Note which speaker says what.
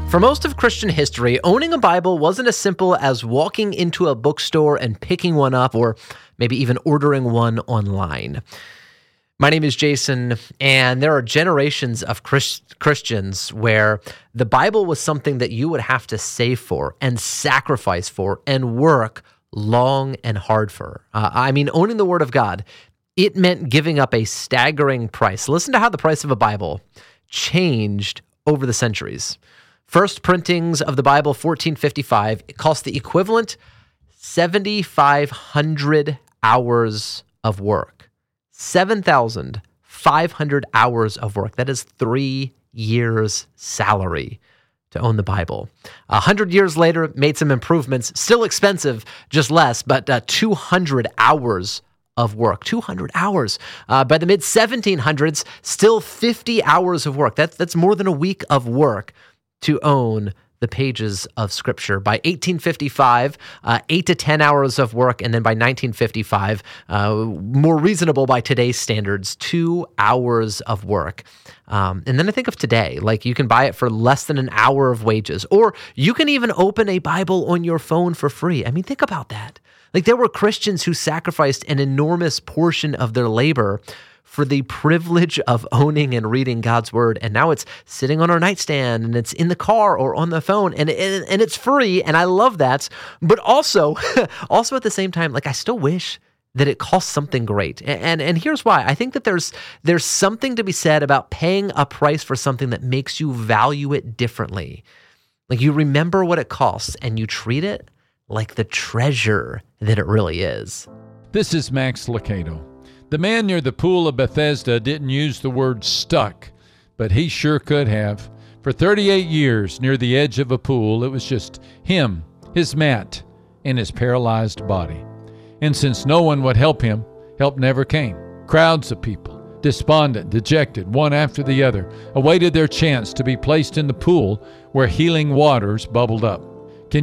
Speaker 1: For most of Christian history, owning a Bible wasn't as simple as walking into a bookstore and picking one up, or maybe even ordering one online. My name is Jason, and there are generations of Christians where the Bible was something that you would have to save for and sacrifice for and work long and hard for. Owning the Word of God, it meant giving up a staggering price. Listen to how the price of a Bible changed over the centuries. First printings of the Bible, 1455, it cost the equivalent 7,500 hours of work. 7,500 hours of work. That is 3 years' salary to own the Bible. 100 years later, made some improvements. Still expensive, just less, but 200 hours of work. 200 hours. By the mid-1700s, still 50 hours of work. That's more than a week of work to own the pages of Scripture. By 1855, 8 to 10 hours of work, and then by 1955, more reasonable by today's standards, 2 hours of work. And then I think of today, like you can buy it for less than an hour of wages, or you can even open a Bible on your phone for free. I mean, think about that. Like there were Christians who sacrificed an enormous portion of their labor for the privilege of owning and reading God's Word, and now it's sitting on our nightstand, and it's in the car or on the phone, and it's free, and I love that. But also at the same time, like I still wish that it costs something great, and here's why. I think that there's something to be said about paying a price for something that makes you value it differently. Like you remember what it costs, and you treat it like the treasure that it really is.
Speaker 2: This is Max Lucado. The man near the pool of Bethesda didn't use the word stuck, but he sure could have. For 38 years, near the edge of a pool, it was just him, his mat, and his paralyzed body. And since no one would help him, help never came. Crowds of people, despondent, dejected, one after the other, awaited their chance to be placed in the pool where healing waters bubbled up.